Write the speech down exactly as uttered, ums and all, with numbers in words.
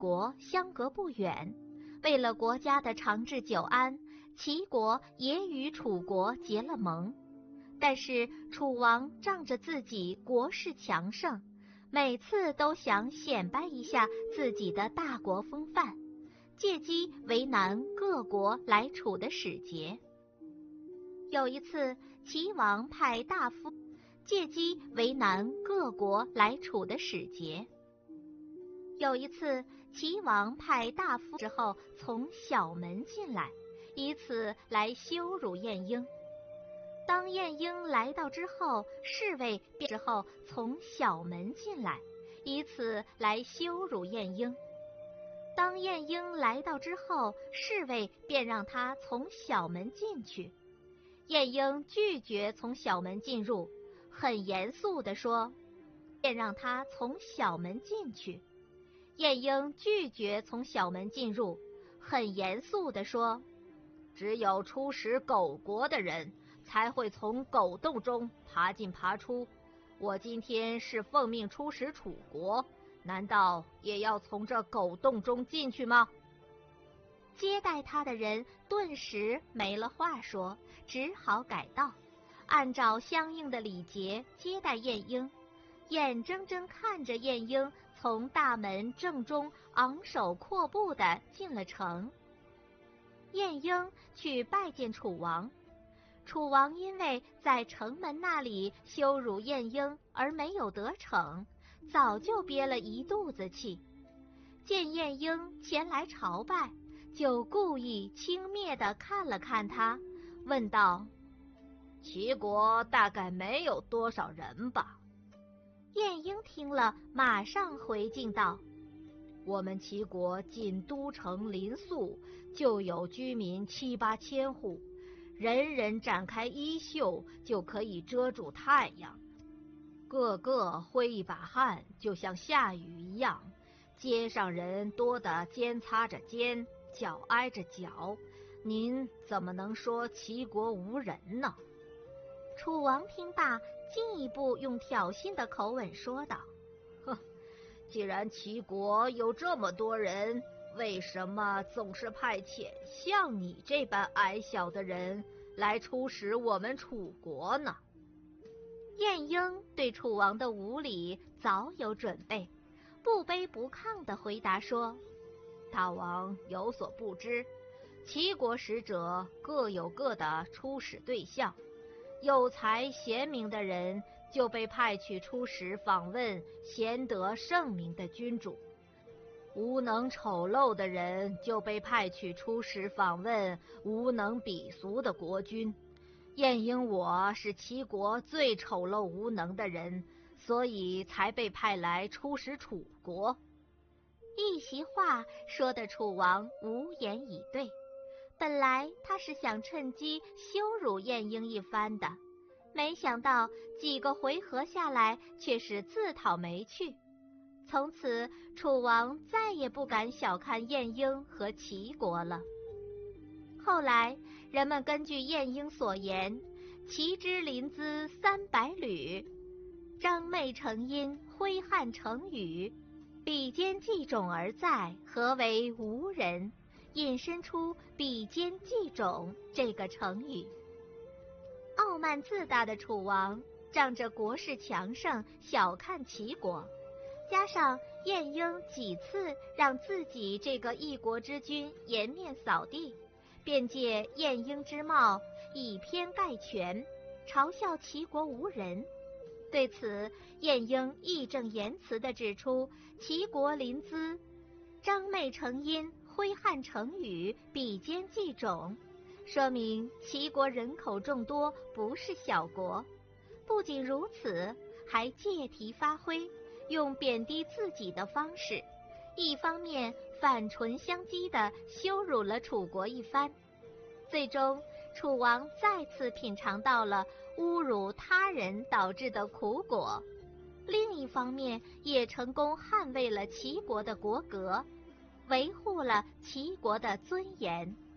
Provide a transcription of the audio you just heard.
国相隔不远，为了国家的长治久安，齐国也与楚国结了盟。但是楚王仗着自己国势强盛，每次都想显摆一下自己的大国风范，借机为难各国来楚的使节。有一次，齐王派大夫借机为难各国来楚的使节。有一次，齐王派大夫之后从小门进来，以此来羞辱晏婴。当晏婴来到之后，侍卫便之后从小门进来，以此来羞辱晏婴。当晏婴来到之后，侍卫便让他从小门进去。晏婴拒绝从小门进入，很严肃地说，便让他从小门进去。晏婴拒绝从小门进入，很严肃地说，只有出使狗国的人才会从狗洞中爬进爬出，我今天是奉命出使楚国，难道也要从这狗洞中进去吗？接待他的人顿时没了话说，只好改道，按照相应的礼节接待晏婴，眼睁睁看着晏婴从大门正中昂首阔步地进了城。晏婴去拜见楚王，楚王因为在城门那里羞辱晏婴而没有得逞，早就憋了一肚子气。见晏婴前来朝拜，就故意轻蔑地看了看他，问道：齐国大概没有多少人吧？晏婴听了，马上回敬道：我们齐国近都城临宿，就有居民七八千户，人人展开衣袖就可以遮住太阳，个个挥一把汗就像下雨一样，街上人多得肩擦着肩，脚挨着脚，您怎么能说齐国无人呢？楚王听罢，进一步用挑衅的口吻说道：哼，既然齐国有这么多人，为什么总是派遣像你这般矮小的人来出使我们楚国呢？晏婴对楚王的无礼早有准备，不卑不亢地回答说：大王有所不知，齐国使者各有各的出使对象，有才贤明的人就被派去出使访问贤德圣明的君主，无能丑陋的人就被派去出使访问无能鄙俗的国君。晏婴我是齐国最丑陋无能的人，所以才被派来出使楚国。一席话说得楚王无言以对，本来他是想趁机羞辱晏婴一番的，没想到几个回合下来却是自讨没趣。从此楚王再也不敢小看晏婴和齐国了。后来人们根据晏婴所言，齐之临淄三百旅，张昧成阴，挥汗成雨，比肩计种而在，何为无人，引申出比肩计种这个成语。傲慢自大的楚王仗着国势强盛，小看齐国，加上晏婴几次让自己这个一国之君颜面扫地，便借晏婴之貌以偏概全，嘲笑齐国无人。对此，晏婴义正言辞地指出，齐国临淄，张昧成阴，挥汗成雨，比肩计种，说明齐国人口众多，不是小国。不仅如此，还借题发挥，用贬低自己的方式，一方面反唇相讥地羞辱了楚国一番，最终楚王再次品尝到了侮辱他人导致的苦果，另一方面也成功捍卫了齐国的国格，维护了齐国的尊严。